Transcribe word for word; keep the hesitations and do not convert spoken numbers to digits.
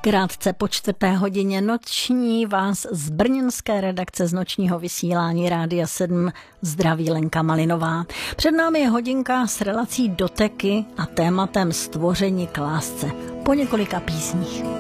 Krátce po čtvrté hodině noční vás z brněnské redakce z nočního vysílání Rádia sedm zdraví Lenka Malinová. Před námi je hodinka s relací Doteky a tématem stvoření k lásce po několika písních.